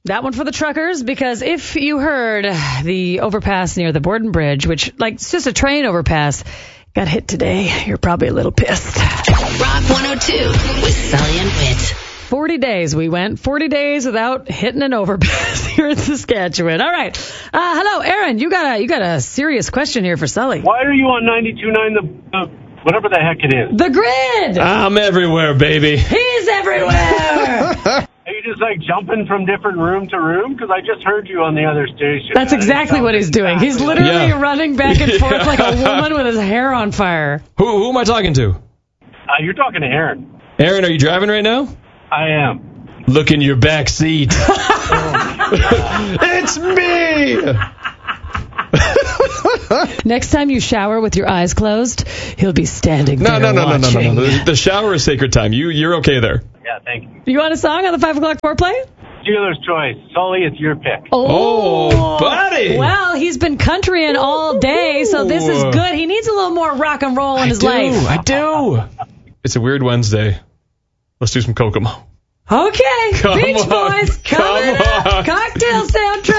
That one for the truckers, because if you heard the overpass near the Borden Bridge, which, it's just a train overpass, got hit today, you're probably a little pissed. Rock 102 with Sully and Whit. 40 days we went. 40 days without hitting an overpass here in Saskatchewan. All right. Hello, Aaron. You got a serious question here for Sully. Why are you on 92.9, the whatever the heck it is? The Grid! I'm everywhere, baby. He's everywhere! Are you just jumping from different room to room? Because I just heard you on the other station. That's exactly what he's doing. He's literally running back and forth like a woman with his hair on fire. Who am I talking to? You're talking to Aaron. Aaron, are you driving right now? I am. Look in your back seat. It's me! Next time you shower with your eyes closed, he'll be standing there watching. No. The shower is sacred time. You're okay there. Yeah, thank you. You want a song on the 5 o'clock foreplay? Dealer's choice. Sully, it's your pick. Oh, buddy. Well, he's been countrying all day, so this is good. He needs a little more rock and roll in his life. I do. It's a weird Wednesday. Let's do some Kokomo. Okay, Beach Boys, coming up. Cocktail soundtrack.